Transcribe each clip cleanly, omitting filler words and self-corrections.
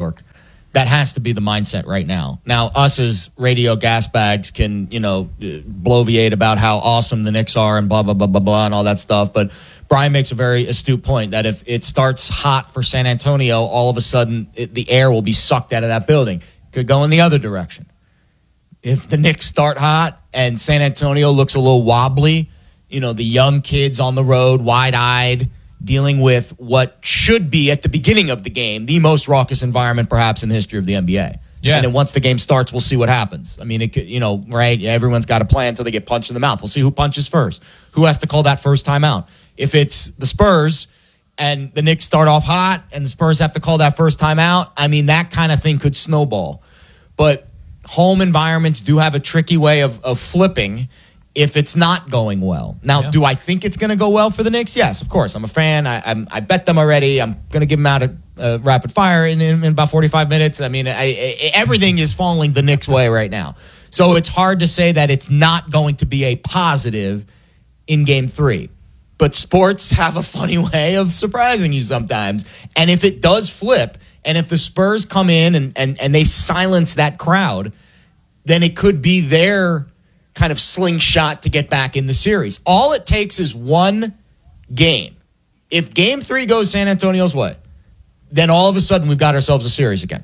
worked. That has to be the mindset right now. Now, us as radio gas bags can, bloviate about how awesome the Knicks are and blah, blah, blah, blah, blah, and all that stuff. But Brian makes a very astute point that if it starts hot for San Antonio, all of a sudden the air will be sucked out of that building. Could go in the other direction. If the Knicks start hot and San Antonio looks a little wobbly, the young kids on the road, wide-eyed, dealing with what should be at the beginning of the game, the most raucous environment perhaps in the history of the NBA. Yeah. And then once the game starts, we'll see what happens. I mean, it could, right? Everyone's got a plan until they get punched in the mouth. We'll see who punches first. Who has to call that first timeout? If it's the Spurs and the Knicks start off hot and the Spurs have to call that first timeout, I mean, that kind of thing could snowball. But home environments do have a tricky way of flipping if it's not going well. Now, do I think it's going to go well for the Knicks? Yes, of course. I'm a fan. I bet them already. I'm going to give them out a rapid fire in about 45 minutes. I mean, everything is falling the Knicks' way right now. So it's hard to say that it's not going to be a positive in Game 3. But sports have a funny way of surprising you sometimes. And if it does flip, and if the Spurs come in and they silence that crowd, then it could be their kind of slingshot to get back in the series. All it takes is one game. If Game 3 goes San Antonio's way, then all of a sudden we've got ourselves a series again.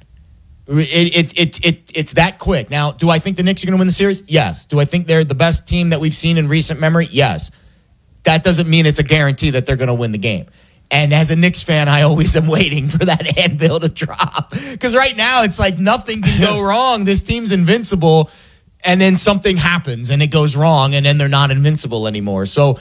It's that quick. Now, do I think the Knicks are going to win the series? Yes. Do I think they're the best team that we've seen in recent memory? Yes. That doesn't mean it's a guarantee that they're going to win the game. And as a Knicks fan, I always am waiting for that anvil to drop. Because right now, it's like nothing can go wrong. This team's invincible. And then something happens and it goes wrong, and then they're not invincible anymore. So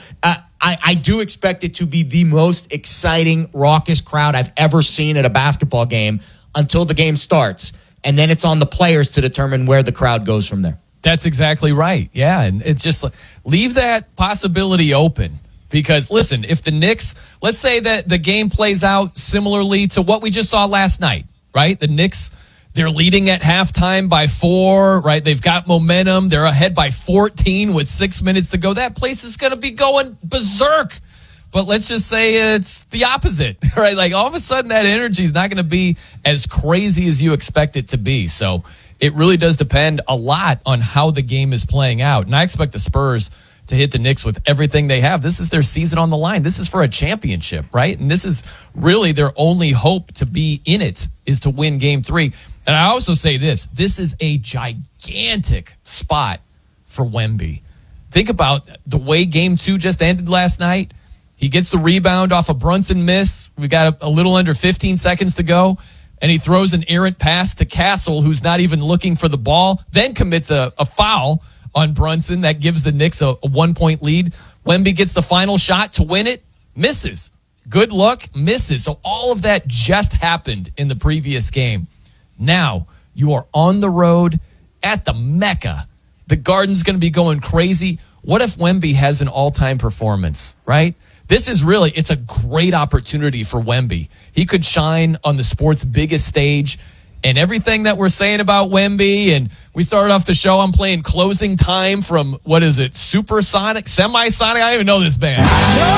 I do expect it to be the most exciting, raucous crowd I've ever seen at a basketball game until the game starts. And then it's on the players to determine where the crowd goes from there. That's exactly right. Yeah, and it's just like, leave that possibility open. Because, listen, if the Knicks, let's say that the game plays out similarly to what we just saw last night, right? The Knicks, they're leading at halftime by 4, right? They've got momentum. They're ahead by 14 with 6 minutes to go. That place is going to be going berserk. But let's just say it's the opposite, right? Like all of a sudden that energy is not going to be as crazy as you expect it to be. So it really does depend a lot on how the game is playing out. And I expect the Spurs to hit the Knicks with everything they have. This is their season on the line. This is for a championship, right? And this is really their only hope to be in it is to win Game 3. And I also say this is a gigantic spot for Wemby. Think about the way Game 2 just ended last night. He gets the rebound off a Brunson miss. We got a little under 15 seconds to go. And he throws an errant pass to Castle, who's not even looking for the ball, then commits a foul on Brunson that gives the Knicks a 1-point lead. Wemby gets the final shot to win it, misses. Good luck, misses. So all of that just happened in the previous game. Now you are on the road at the Mecca. The Garden's going to be going crazy. What if Wemby has an all-time performance, right? This is really, it's a great opportunity for Wemby. He could shine on the sport's biggest stage. And everything that we're saying about Wemby, and we started off the show, I'm playing Closing Time from, what is it, Supersonic, Semisonic? I don't even know this band.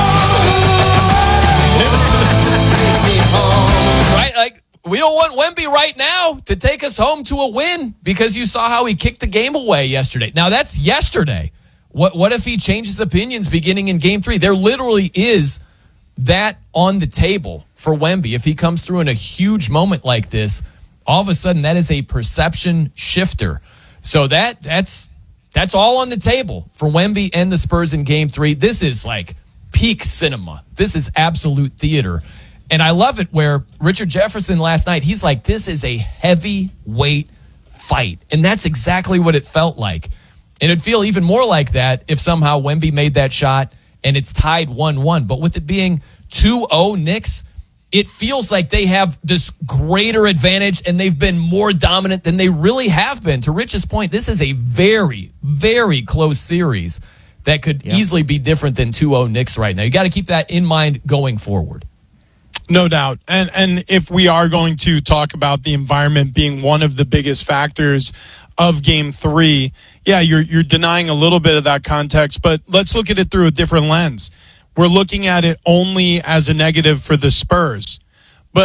Right? Like, we don't want Wemby right now to take us home to a win because you saw how he kicked the game away yesterday. Now, that's yesterday. What if he changes opinions beginning in Game 3? There literally is that on the table for Wemby. If he comes through in a huge moment like this, all of a sudden that is a perception shifter. So that's all on the table for Wemby and the Spurs in Game 3. This is like peak cinema. This is absolute theater. And I love it where Richard Jefferson last night, he's like, this is a heavyweight fight. And that's exactly what it felt like. And it'd feel even more like that if somehow Wemby made that shot and it's tied 1-1. But with it being 2-0 Knicks, it feels like they have this greater advantage and they've been more dominant than they really have been. To Rich's point, this is a very, very close series that could easily be different than 2-0 Knicks right now. You got to keep that in mind going forward. No doubt. And if we are going to talk about the environment being one of the biggest factors of Game 3, you're denying a little bit of that context, but let's look at it through a different lens. We're looking at it only as a negative for the Spurs. But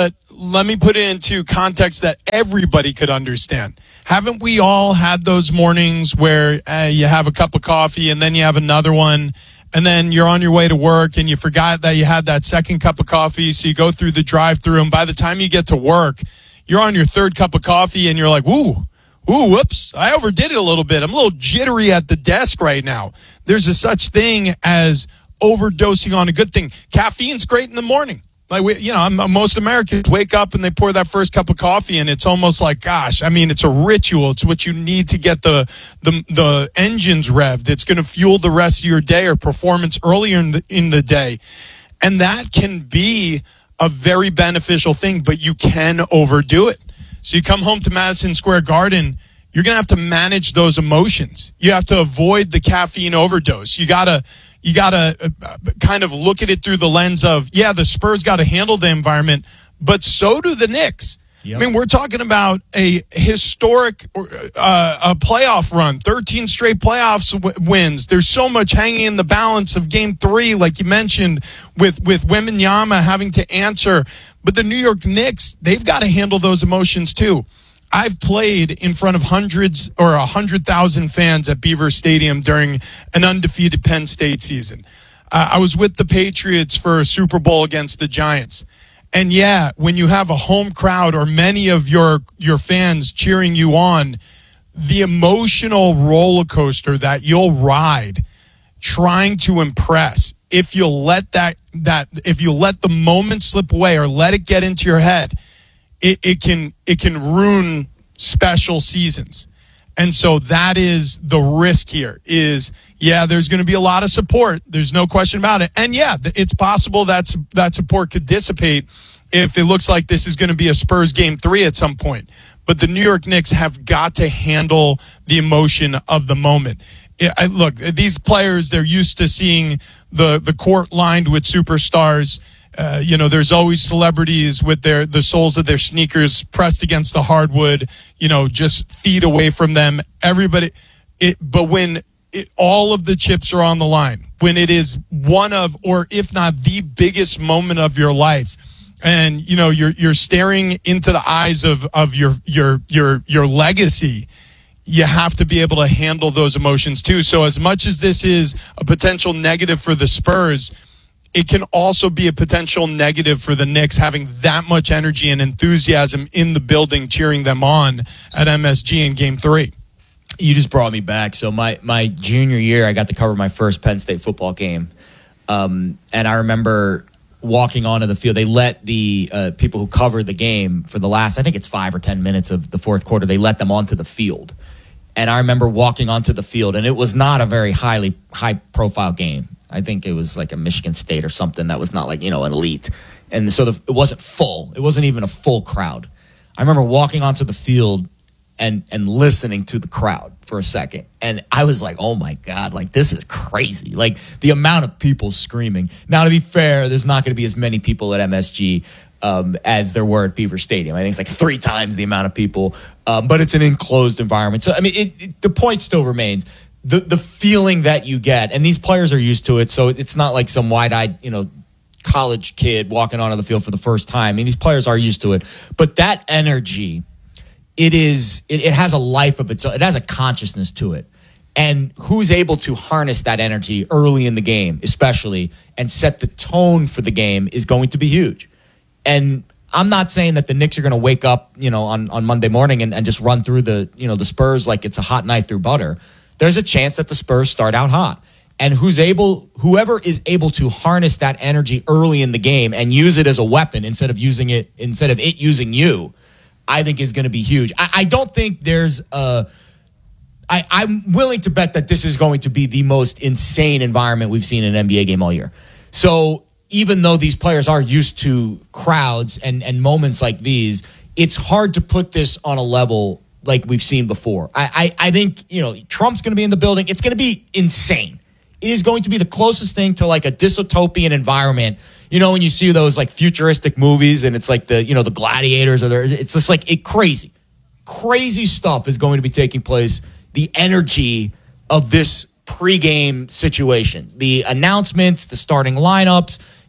let me put it into context that everybody could understand. Haven't we all had those mornings where you have a cup of coffee and then you have another one, and then you're on your way to work and you forgot that you had that second cup of coffee, so you go through the drive-thru, and by the time you get to work, you're on your third cup of coffee and you're like, whoops, I overdid it a little bit. I'm a little jittery at the desk right now. There's a such thing as overdosing on a good thing. Caffeine's great in the morning. Like, most Americans wake up and they pour that first cup of coffee, and it's almost like, gosh, I mean, it's a ritual. It's what you need to get the engines revved. It's going to fuel the rest of your day or performance earlier in the day. And that can be a very beneficial thing, but you can overdo it. So you come home to Madison Square Garden, you're going to have to manage those emotions. You have to avoid the caffeine overdose. You got to kind of look at it through the lens of, the Spurs got to handle the environment, but so do the Knicks. Yep. I mean, we're talking about a historic a playoff run, 13 straight playoffs wins. There's so much hanging in the balance of Game 3, like you mentioned, with Wembanyama having to answer. But the New York Knicks, they've got to handle those emotions too. I've played in front of hundreds or 100,000 fans at Beaver Stadium during an undefeated Penn State season. I was with the Patriots for a Super Bowl against the Giants. And when you have a home crowd or many of your fans cheering you on, the emotional roller coaster that you'll ride trying to impress, if you'll let if you let the moment slip away or let it get into your head, it can ruin special seasons. And so that is the risk here is, there's going to be a lot of support. There's no question about it. And it's possible that support could dissipate if it looks like this is going to be a Spurs Game 3 at some point. But the New York Knicks have got to handle the emotion of the moment. Look, these players, they're used to seeing the court lined with superstars. There's always celebrities with the soles of their sneakers pressed against the hardwood, just feet away from them. Everybody, but when all of the chips are on the line, when it is one of, or if not the biggest moment of your life, and you're staring into the eyes of your legacy, you have to be able to handle those emotions too. So as much as this is a potential negative for the Spurs, it can also be a potential negative for the Knicks having that much energy and enthusiasm in the building cheering them on at MSG in Game 3. You just brought me back. So my junior year, I got to cover my first Penn State football game. And I remember walking onto the field. They let the people who covered the game for the last, I think it's 5 or 10 minutes of the fourth quarter, they let them onto the field. And I remember walking onto the field, and it was not a very high-profile game. I think it was like a Michigan State or something that was not like, an elite. And so it wasn't full. It wasn't even a full crowd. I remember walking onto the field and listening to the crowd for a second. And I was like, oh, my God, like, this is crazy. Like, the amount of people screaming. Now, to be fair, there's not going to be as many people at MSG as there were at Beaver Stadium. I think it's like 3 times the amount of people. But it's an enclosed environment. So, I mean, the point still remains. The feeling that you get, and these players are used to it, so it's not like some wide-eyed, college kid walking onto the field for the first time. I mean, these players are used to it. But that energy, it has a life of its own. It has a consciousness to it. And who's able to harness that energy early in the game, especially, and set the tone for the game is going to be huge. And I'm not saying that the Knicks are going to wake up, on Monday morning and just run through the Spurs like it's a hot knife through butter. There's a chance that the Spurs start out hot. And whoever is able to harness that energy early in the game and use it as a weapon instead of it using you, I think is going to be huge. I don't think there's I'm willing to bet that this is going to be the most insane environment we've seen in an NBA game all year. So even though these players are used to crowds and moments like these, it's hard to put this on a level like we've seen before. I think, Trump's going to be in the building. It's going to be insane. It is going to be the closest thing to like a dystopian environment. When you see those like futuristic movies and it's like the gladiators it's just like crazy stuff is going to be taking place. The energy of this pregame situation, the announcements, the starting lineups,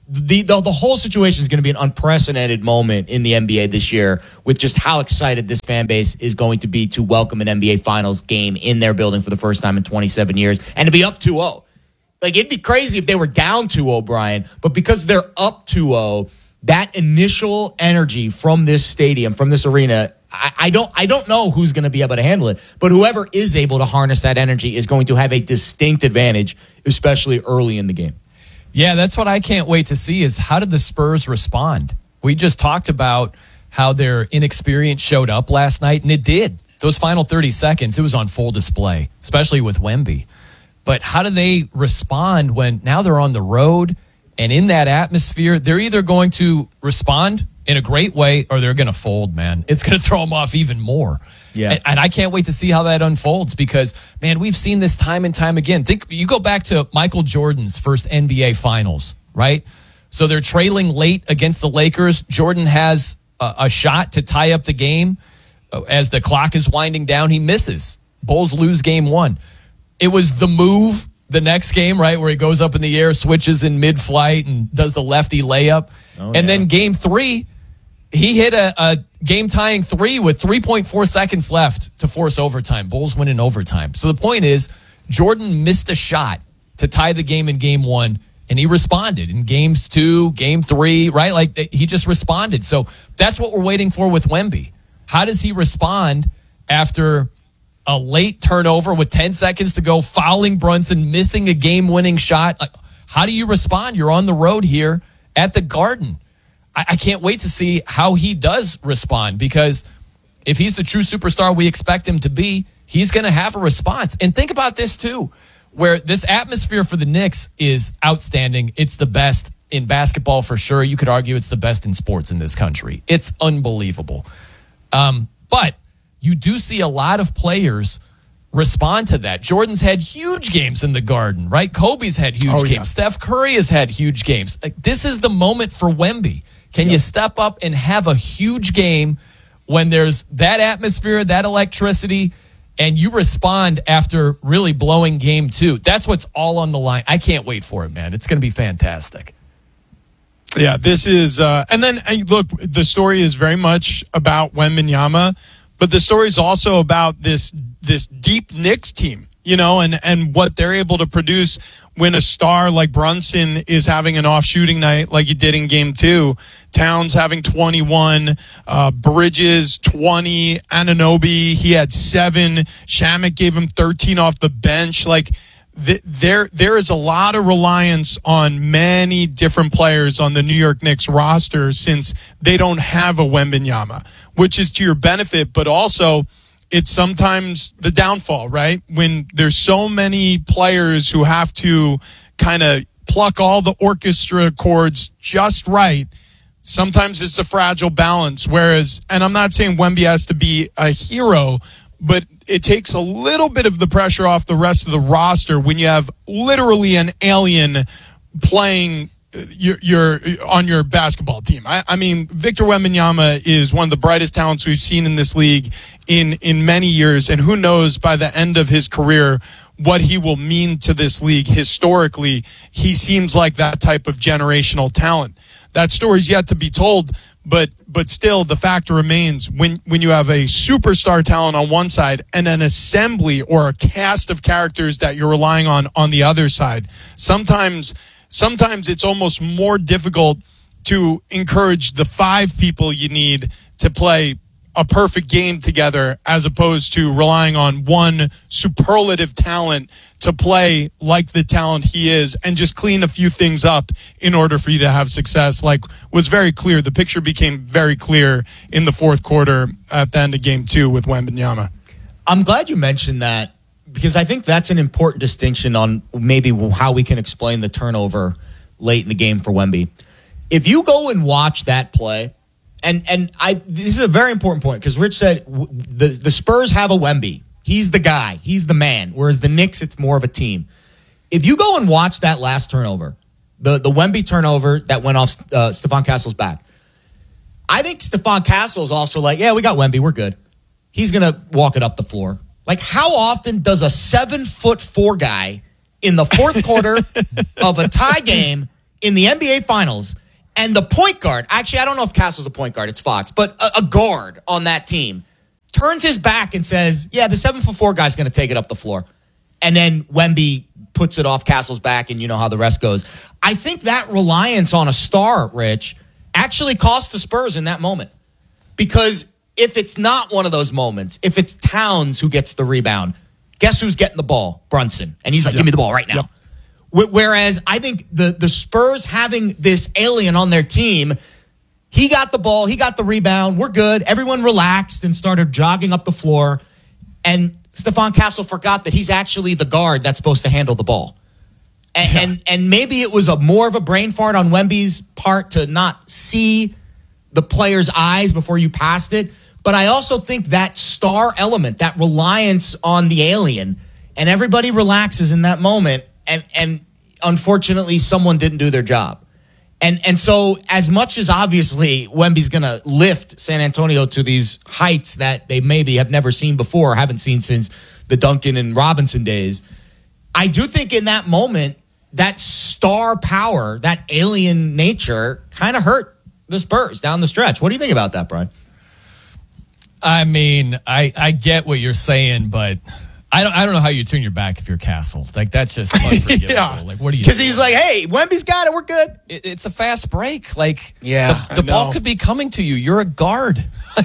the whole situation is going to be an unprecedented moment in the NBA this year with just how excited this fan base is going to be to welcome an NBA Finals game in their building for the first time in 27 years and to be up 2-0. Like, it'd be crazy if they were down 2-0, Brian, but because they're up 2-0, that initial energy from this stadium, from this arena, I don't know who's going to be able to handle it, but whoever is able to harness that energy is going to have a distinct advantage, especially early in the game. Yeah, that's what I can't wait to see is how did the Spurs respond? We just talked about how their inexperience showed up last night, and it did. Those final 30 seconds, it was on full display, especially with Wemby. But how do they respond when now they're on the road and in that atmosphere? They're either going to respond in a great way or they're going to fold, man. It's going to throw them off even more. Yeah. And I can't wait to see how that unfolds because, man, we've seen this time and time again. You go back to Michael Jordan's first NBA Finals, right? So they're trailing late against the Lakers. Jordan has a shot to tie up the game. As the clock is winding down, he misses. Bulls lose game one. It was the move the next game, right, where he goes up in the air, switches in mid-flight, and does the lefty layup. Then game three, he hit a game-tying three with 3.4 seconds left to force overtime. Bulls win in overtime. So the point is, Jordan missed a shot to tie the game in game one, and he responded in games 2, game 3, right? Like, he just responded. So that's what we're waiting for with Wemby. How does he respond after a late turnover with 10 seconds to go, fouling Brunson, missing a game-winning shot? Like, how do you respond? You're on the road here at the Garden. I can't wait to see how he does respond because if he's the true superstar we expect him to be, he's going to have a response. And think about this, too, where this atmosphere for the Knicks is outstanding. It's the best in basketball for sure. You could argue it's the best in sports in this country. It's unbelievable. But you do see a lot of players respond to that. Jordan's had huge games in the Garden, right? Kobe's had huge games. Steph Curry has had huge games. Like, this is the moment for Wemby. Can you step up and have a huge game when there's that atmosphere, that electricity, and you respond after really blowing game two? That's what's all on the line. I can't wait for it, man. It's going to be fantastic. Yeah, this is, and look, the story is very much about Wembanyama, but the story is also about this deep Knicks team, you know, and what they're able to produce when a star like Brunson is having an off shooting night like he did in game 2. Towns having 21, Bridges 20, Anunoby, he had 7, Shamet gave him 13 off the bench. Like, there is a lot of reliance on many different players on the New York Knicks roster since they don't have a Wembanyama, which is to your benefit, but also it's sometimes the downfall, right? When there's so many players who have to kind of pluck all the orchestra chords just right, sometimes it's a fragile balance. Whereas, and I'm not saying Wemby has to be a hero, but it takes a little bit of the pressure off the rest of the roster when you have literally an alien playing your on your basketball team. I mean, Victor Wembanyama is one of the brightest talents we've seen in this league in many years, and who knows by the end of his career what he will mean to this league historically. He seems like that type of generational talent. That story's yet to be told, but still the fact remains when you have a superstar talent on one side and an assembly or a cast of characters that you're relying on the other side, sometimes it's almost more difficult to encourage the 5 people you need to play a perfect game together as opposed to relying on one superlative talent to play like the talent he is and just clean a few things up in order for you to have success. Like, was very clear. The picture became very clear in the fourth quarter at the end of game 2 with Wembanyama. I'm glad you mentioned that because I think that's an important distinction on maybe how we can explain the turnover late in the game for Wemby. If you go and watch that play, this is a very important point because Rich said the Spurs have a Wemby. He's the guy. He's the man. Whereas the Knicks, it's more of a team. If you go and watch that last turnover, the Wemby turnover that went off Stephon Castle's back, I think Stephon Castle's also like, yeah, we got Wemby. We're good. He's going to walk it up the floor. Like, how often does a 7'4" guy in the fourth quarter of a tie game in the NBA Finals, and the point guard, actually, I don't know if Castle's a point guard, it's Fox, but a guard on that team turns his back and says, yeah, the 7'4" guy's going to take it up the floor. And then Wemby puts it off Castle's back, and you know how the rest goes. I think that reliance on a star, Rich, actually cost the Spurs in that moment. Because if it's not one of those moments, if it's Towns who gets the rebound, guess who's getting the ball? Brunson. And he's like, give me the ball right now. Whereas I think the Spurs having this alien on their team, he got the ball, he got the rebound, we're good. Everyone relaxed and started jogging up the floor. And Stephon Castle forgot that he's actually the guard that's supposed to handle the ball. And maybe it was more of a brain fart on Wemby's part to not see the player's eyes before you passed it. But I also think that star element, that reliance on the alien, and everybody relaxes in that moment. And unfortunately, someone didn't do their job. And so as much as obviously Wemby's going to lift San Antonio to these heights that they maybe have never seen before, or haven't seen since the Duncan and Robinson days, I do think in that moment, that star power, that alien nature kind of hurt the Spurs down the stretch. What do you think about that, Brian? I mean, I get what you're saying, but I don't know how you turn your back if you're Castle. Like, that's just unforgivable. Yeah. Like, what do you? Because he's like, hey, Wemby's got it. We're good. It's a fast break. Like, yeah, the ball could be coming to you. You're a guard.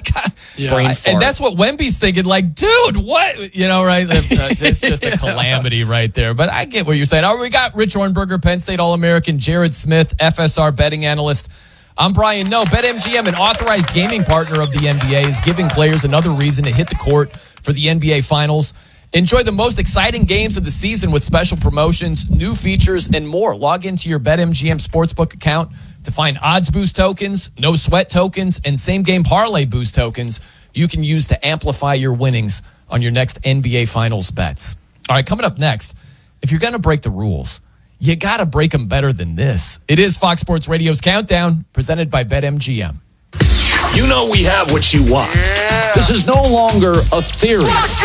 And that's what Wemby's thinking. Like, dude, what? You know, right? It's just a calamity right there. But I get what you're saying. We got Rich Hornberger, Penn State All-American, Jared Smith, FSR betting analyst. I'm Brian Noe. BetMGM, an authorized gaming partner of the NBA, is giving players another reason to hit the court for the NBA Finals. Enjoy the most exciting games of the season with special promotions, new features, and more. Log into your BetMGM Sportsbook account to find odds boost tokens, no sweat tokens, and same-game parlay boost tokens you can use to amplify your winnings on your next NBA Finals bets. All right, coming up next, if you're going to break the rules, you got to break them better than this. It is Fox Sports Radio's Countdown, presented by BetMGM. You know we have what you want. Yeah. This is no longer a theory.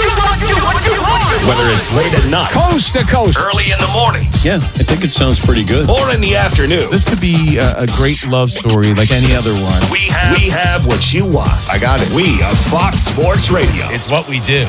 Whether it's late at night, coast to coast, early in the mornings, yeah, I think it sounds pretty good. Or in the afternoon. This could be a great love story like any other one. We have what you want. I got it. We are Fox Sports Radio. It's what we do.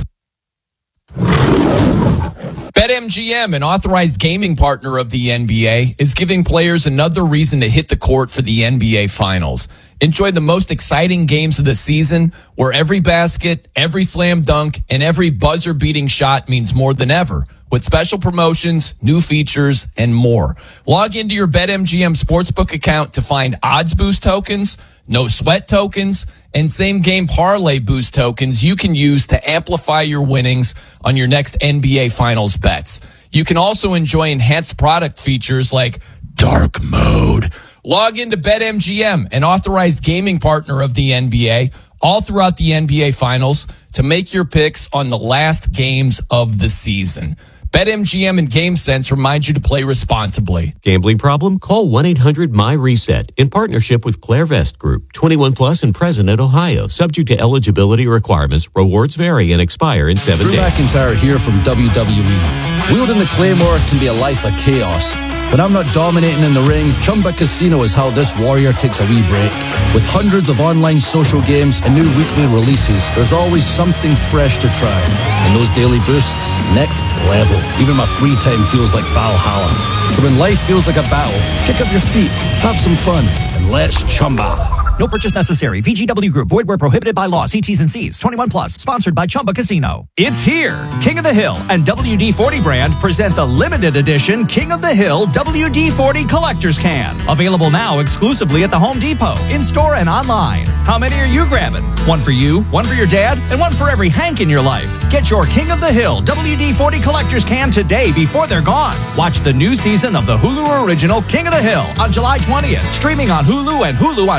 BetMGM, an authorized gaming partner of the NBA, is giving players another reason to hit the court for the NBA Finals. Enjoy the most exciting games of the season, where every basket, every slam dunk, and every buzzer-beating shot means more than ever, with special promotions, new features, and more. Log into your BetMGM Sportsbook account to find odds boost tokens, no sweat tokens, and same-game parlay boost tokens you can use to amplify your winnings on your next NBA Finals bets. You can also enjoy enhanced product features like dark mode. Log into BetMGM, an authorized gaming partner of the NBA, all throughout the NBA Finals to make your picks on the last games of the season. BetMGM and GameSense remind you to play responsibly. Gambling problem? Call 1-800-MY-RESET in partnership with Clairvest Group. 21 plus in President, Ohio. Subject to eligibility requirements. Rewards vary and expire in 7 Drew days. McIntyre here from WWE. Wielding the Claymore can be a life of chaos. When I'm not dominating in the ring, Chumba Casino is how this warrior takes a wee break. With hundreds of online social games and new weekly releases, there's always something fresh to try. And those daily boosts, next level. Even my free time feels like Valhalla. So when life feels like a battle, kick up your feet, have some fun, and let's Chumba. No purchase necessary. VGW Group. Void where prohibited by law. See T's and C's. 21 plus. Sponsored by Chumba Casino. It's here. King of the Hill and WD-40 brand present the limited edition King of the Hill WD-40 Collector's Can. Available now exclusively at the Home Depot, in-store and online. How many are you grabbing? One for you, one for your dad, and one for every Hank in your life. Get your King of the Hill WD-40 Collector's Can today before they're gone. Watch the new season of the Hulu original King of the Hill on July 20th. Streaming on Hulu and Hulu on Disney+.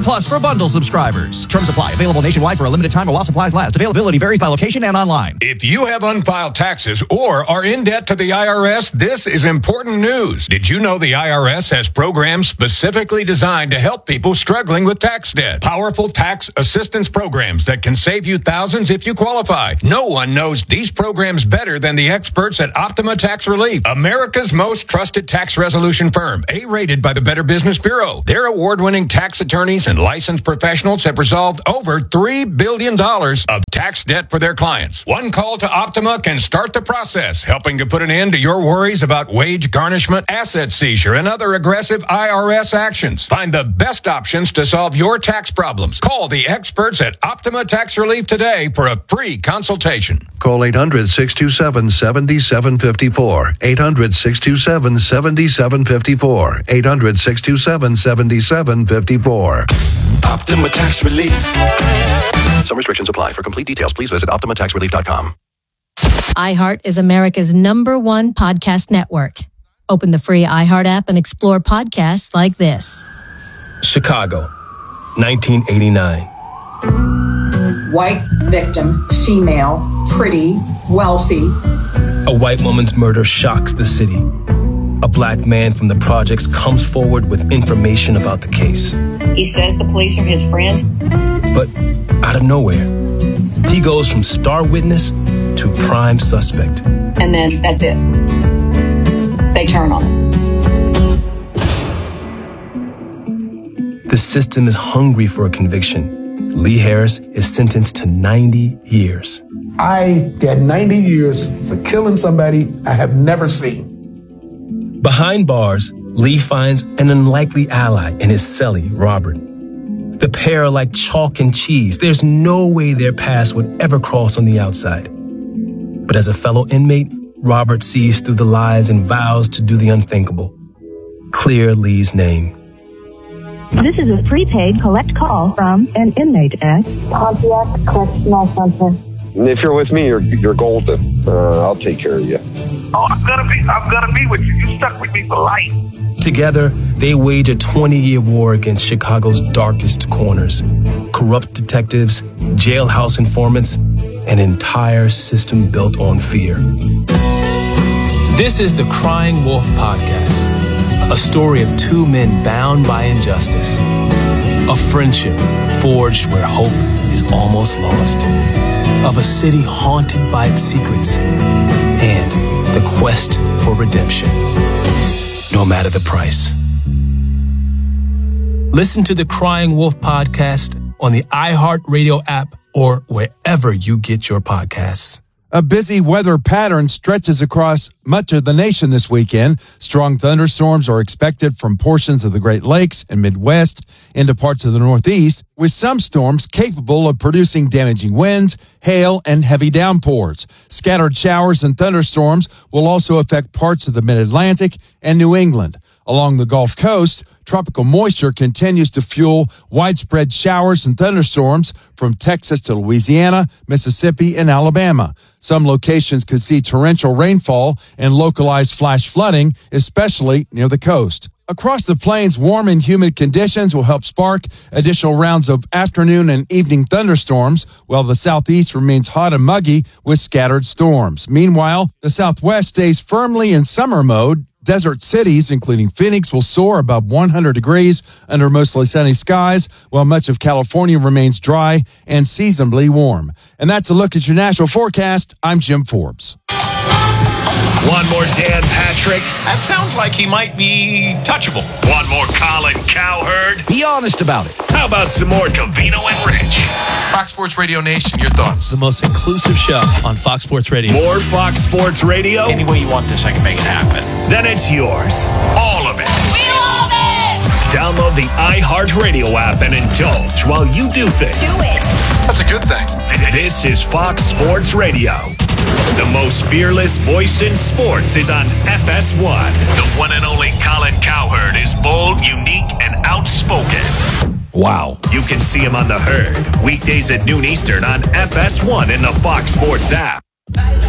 Plus for bundle subscribers. Terms apply. Available nationwide for a limited time while supplies last. Availability varies by location and online. If you have unfiled taxes or are in debt to the IRS, this is important news. Did you know the IRS has programs specifically designed to help people struggling with tax debt? Powerful tax assistance programs that can save you thousands if you qualify. No one knows these programs better than the experts at Optima Tax Relief, America's most trusted tax resolution firm, A-rated by the Better Business Bureau. Their award-winning tax attorneys and licensed professionals have resolved over $3 billion of tax debt for their clients. One call to Optima can start the process, helping to put an end to your worries about wage garnishment, asset seizure, and other aggressive IRS actions. Find the best options to solve your tax problems. Call the experts at Optima Tax Relief today for a free consultation. Call 800-627-7754. 800-627-7754. 800-627-7754. Optima Tax Relief. Some restrictions apply. For complete details, please visit OptimaTaxRelief.com. iHeart is America's #1 podcast network. Open the free iHeart app and explore podcasts like this. Chicago, 1989. White victim, female, pretty, wealthy. A white woman's murder shocks the city. A black man from the projects comes forward with information about the case. He says the police are his friends. But out of nowhere, he goes from star witness to prime suspect. And then that's it. They turn on him. The system is hungry for a conviction. Lee Harris is sentenced to 90 years. I get 90 years for killing somebody I have never seen. Behind bars, Lee finds an unlikely ally in his cellie, Robert. The pair are like chalk and cheese. There's no way their paths would ever cross on the outside. But as a fellow inmate, Robert sees through the lies and vows to do the unthinkable. Clear Lee's name. This is a prepaid collect call from an inmate at Pontiac Correctional Center. If you're with me, you're golden. I'll take care of you. Oh, I'm gonna be with you. You stuck with me for life. Together, they wage a 20-year war against Chicago's darkest corners. Corrupt detectives, jailhouse informants, an entire system built on fear. This is the Crying Wolf Podcast, a story of two men bound by injustice, a friendship forged where hope is almost lost, of a city haunted by its secrets, and the quest for redemption, no matter the price. Listen to the Crying Wolf Podcast on the iHeartRadio app or wherever you get your podcasts. A busy weather pattern stretches across much of the nation this weekend. Strong thunderstorms are expected from portions of the Great Lakes and Midwest into parts of the Northeast, with some storms capable of producing damaging winds, hail, and heavy downpours. Scattered showers and thunderstorms will also affect parts of the Mid-Atlantic and New England. Along the Gulf Coast, tropical moisture continues to fuel widespread showers and thunderstorms from Texas to Louisiana, Mississippi, and Alabama. Some locations could see torrential rainfall and localized flash flooding, especially near the coast. Across the plains, warm and humid conditions will help spark additional rounds of afternoon and evening thunderstorms, while the southeast remains hot and muggy with scattered storms. Meanwhile, the southwest stays firmly in summer mode. Desert cities, including Phoenix, will soar above 100 degrees under mostly sunny skies, while much of California remains dry and seasonably warm. And that's a look at your national forecast. I'm Jim Forbes. One more Dan Patrick. That sounds like he might be touchable. One more Colin Cowherd. Be honest about it. How about some more Covino and Rich? Fox Sports Radio Nation, your thoughts? The most inclusive show on Fox Sports Radio. More Fox Sports Radio? Any way you want this, I can make it happen. Then it's yours. All of it. We love it! Download the iHeartRadio app and indulge while you do things. Do it. That's a good thing. This is Fox Sports Radio. The most fearless voice in sports is on FS1. The one and only Colin Cowherd is bold, unique, and outspoken. Wow. You can see him on The Herd, weekdays at noon Eastern on FS1 in the Fox Sports app.